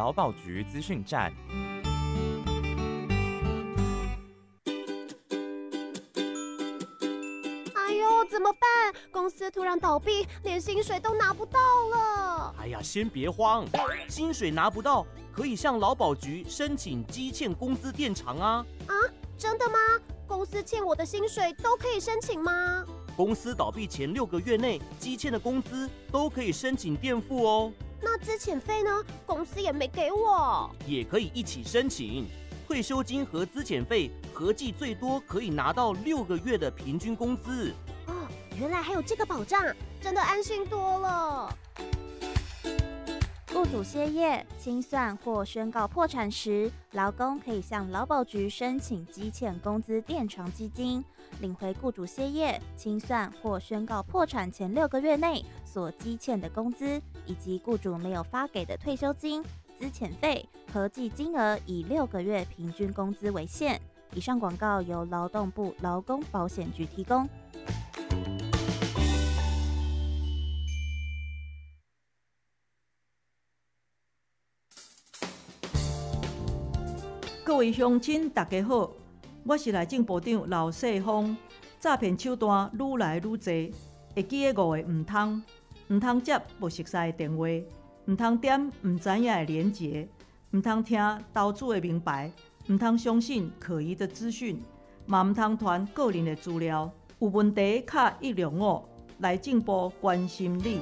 劳保局资讯站。 哎呦，怎么办？公司突然倒闭，连薪水都拿不到了。 哎呀，先别慌，薪水拿不到，可以向劳保局申请积欠工资垫偿啊。 啊，真的吗？公司欠我的薪水都可以申请吗？ 公司倒闭前6个月内积欠的工资都可以申请垫付哦。 那资遣费呢？公司也没给我。 也可以一起申请。退休金和资遣费合计最多可以拿到6个月的平均工资。 哦，原来还有这个保障，真的安心多了。 雇主歇业、清算或宣告破产时，劳工可以向劳保局申请积欠工资垫偿基金，领回雇主歇业、清算或宣告破产前6个月内所积欠的工资，以及雇主没有发给的退休金、资遣费，合计金额以6个月平均工资为限。以上广告由劳动部劳工保险局提供。 各位乡亲，大家好，我是内政部长刘世芳。诈骗手段愈来愈多，会记得5个唔通接不熟悉的电话，唔通点唔知影的连结，唔通听投资的明白，唔通相信可疑的资讯，嘛唔通传个人的资料。有问题卡105，内政部关心你。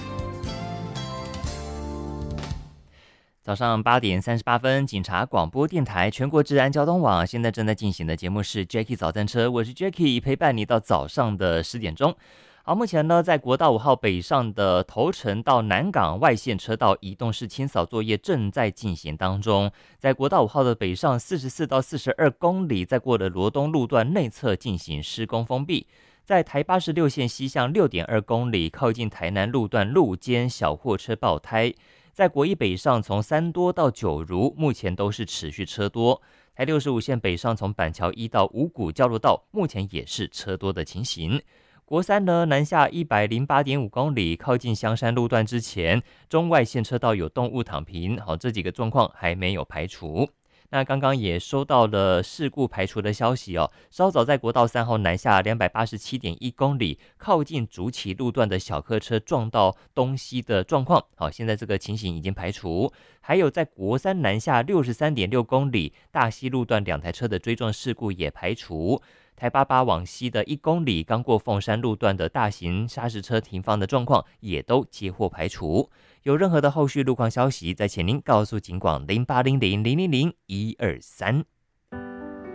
早上8点38分，警察广播电台全国治安交通网现在正在进行的节目是 Jackie 早餐车，我是 Jackie， 陪伴你到早上的10点钟。好，目前呢，在国道5号北上的头城到南港外线车道移动式清扫作业正在进行当中。在国道5号的北上44到42公里，在过了罗东路段内侧进行施工封闭。在台86线西向6.2公里，靠近台南路段路肩小货车爆胎。在国一北上从三多到九如，目前都是持续车多。台65线北上从板桥1到五股交流道，目前也是车多的情形。国三呢，南下108.5公里，靠近香山路段之前，中外线车道有动物躺平，好，这几个状况还没有排除。那刚刚也收到了事故排除的消息哦，稍早在国道3号南下287.1公里，靠近竹崎路段的小客车撞到东西的状况，好，现在这个情形已经排除。还有在国三南下63.6公里，大溪路段2台车的追撞事故也排除。台88往西的1公里，刚过凤山路段的大型砂石车停放的状况也都接获排除。有任何的后续路况消息，再请您告诉警广0800000123。